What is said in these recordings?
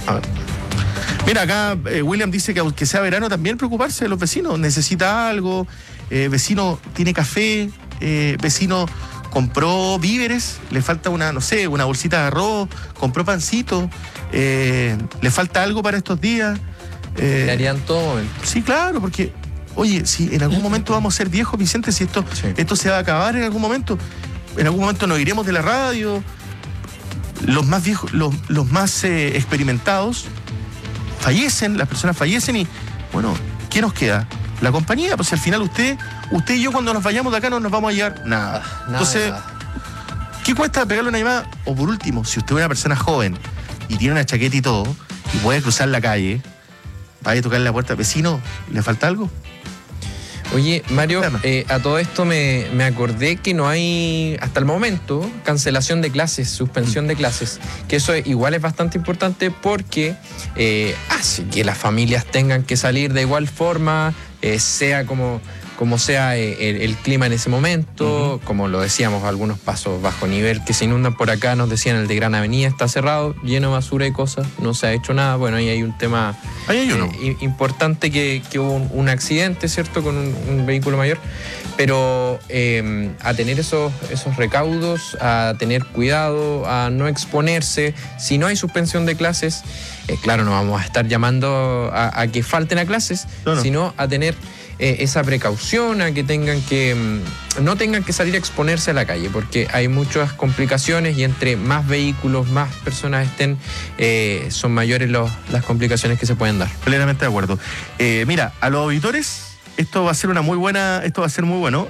A ver. Mira, acá William dice que aunque sea verano también preocuparse de los vecinos. Necesita algo, vecino tiene café, vecino compró víveres, le falta una bolsita de arroz, compró pancito, le falta algo para estos días. Le harían todo momento. Sí, claro, porque, oye, si en algún momento vamos a ser viejos, Vicente, si esto se va a acabar en algún momento nos iremos de la radio, los más viejos, los más experimentados fallecen, las personas fallecen y, bueno, ¿qué nos queda? La compañía, pues si al final usted y yo cuando nos vayamos de acá no nos vamos a llevar nada. Entonces, ¿qué cuesta pegarle una llamada? O por último, si usted es una persona joven y tiene una chaqueta y todo, y puede cruzar la calle, vaya a tocarle la puerta, vecino, ¿le falta algo? Oye, Mario, a todo esto me acordé que no hay, hasta el momento, cancelación de clases, suspensión de clases. Que eso igual es bastante importante porque hace que las familias tengan que salir de igual forma, sea como sea el clima en ese momento. Como lo decíamos, algunos pasos bajo nivel que se inundan por acá. Nos decían el de Gran Avenida está cerrado, lleno de basura y cosas, no se ha hecho nada. Bueno, ahí hay un tema importante que hubo un accidente, ¿cierto?, con un vehículo mayor. Pero a tener esos recaudos, a tener cuidado, a no exponerse. Si no hay suspensión de clases, claro, no vamos a estar llamando a que falten a clases, sino a tener esa precaución, a que no tengan que salir a exponerse a la calle, porque hay muchas complicaciones y entre más vehículos, más personas estén, son mayores las complicaciones que se pueden dar. Plenamente de acuerdo. Mira, a los auditores, esto va a ser muy bueno.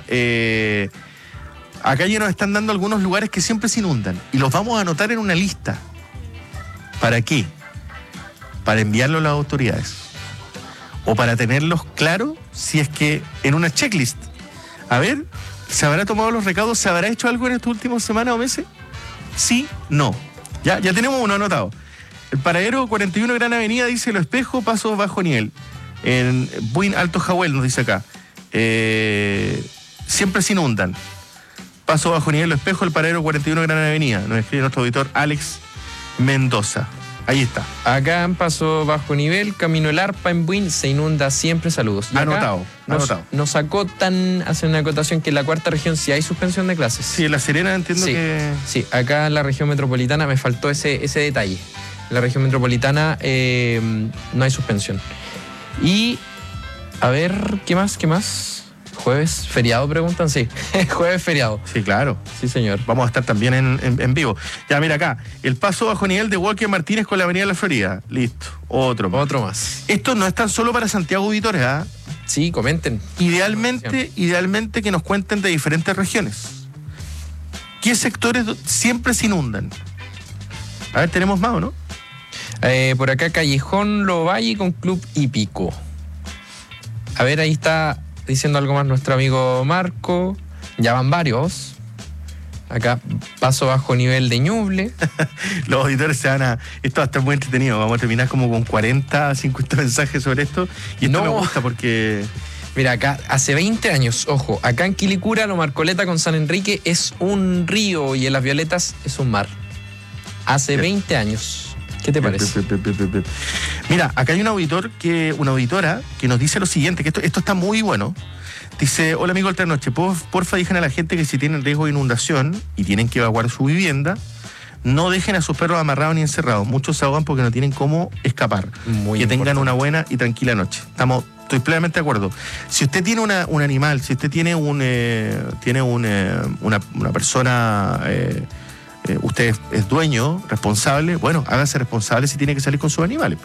Acá ya nos están dando algunos lugares que siempre se inundan y los vamos a anotar en una lista. ¿Para qué? Para enviarlo a las autoridades. O para tenerlos claros, si es que en una checklist. A ver, ¿se habrá tomado los recaudos? ¿Se habrá hecho algo en estas últimas semanas o meses? Sí, no. Ya tenemos uno anotado. El paradero 41 Gran Avenida dice Los Espejos, paso bajo nivel. En Buin Alto Jahuel nos dice acá. Siempre se inundan. Paso bajo nivel Los Espejos, el paradero 41 Gran Avenida. Nos escribe nuestro auditor Alex Mendoza. Ahí está. Acá en Paso Bajo Nivel, Camino El Arpa en Buin, se inunda siempre. Saludos. Y anotado. Nos acotan, hacen una acotación que en la cuarta región sí hay suspensión de clases. Sí, en La Serena entiendo que... Sí, acá en la región metropolitana me faltó ese detalle. En la región metropolitana no hay suspensión. Y, a ver, ¿qué más? ¿Jueves feriado? Preguntan, sí. Jueves feriado. Sí, claro. Sí, señor. Vamos a estar también en vivo. Ya, mira acá. El paso bajo nivel de Walker Martínez con la Avenida de la Florida. Listo. Otro más. Esto no es tan solo para Santiago auditores, ¿ah? Sí, comenten. Idealmente que nos cuenten de diferentes regiones. ¿Qué sectores siempre se inundan? A ver, tenemos más, ¿o no? Por acá Callejón Lovalle con Club Hípico. A ver, ahí está diciendo algo más nuestro amigo Marco. Ya van varios. Acá Paso Bajo Nivel de Ñuble. Los auditores esto va a estar muy entretenido. Vamos a terminar como con 40, 50 mensajes sobre esto. Y esto me gusta porque... Mira, acá hace 20 años, ojo, acá en Quilicura, Lo Marcoleta con San Enrique es un río y en Las Violetas es un mar. Hace 20 años. ¿Qué te parece? Mira, acá hay una auditora que nos dice lo siguiente, que esto está muy bueno. Dice, hola amigo Alternoche, porfa digan a la gente que si tienen riesgo de inundación y tienen que evacuar su vivienda, no dejen a sus perros amarrados ni encerrados. Muchos se ahogan porque no tienen cómo escapar. Que tengan una buena y tranquila noche. Estoy plenamente de acuerdo. Si usted tiene un animal, si usted tiene una persona... usted es dueño, responsable, bueno, hágase responsable si tiene que salir con sus animales.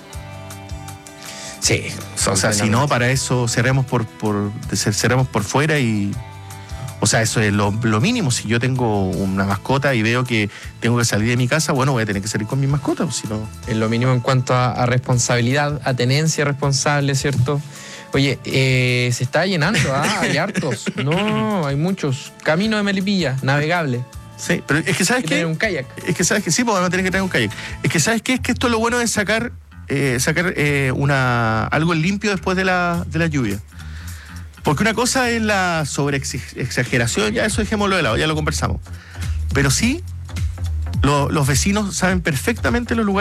Sí. O sea, si no, para eso cerremos por fuera y... O sea, eso es lo mínimo. Si yo tengo una mascota y veo que tengo que salir de mi casa, bueno, voy a tener que salir con mi mascota, si no... Es lo mínimo en cuanto a responsabilidad, a tenencia responsable, ¿cierto? Oye, se está llenando, hay hartos. No, hay muchos. Camino de Melipilla, navegable. Sí, pero es que ¿sabes qué? Tener un kayak. Es que ¿sabes qué? Sí, porque vamos a tener que tener un kayak. Es que ¿sabes qué? Es que esto es lo bueno de sacar algo limpio después de la lluvia. Porque una cosa es la sobreexageración, ya eso dejémoslo de lado, ya lo conversamos. Pero sí, los vecinos saben perfectamente los lugares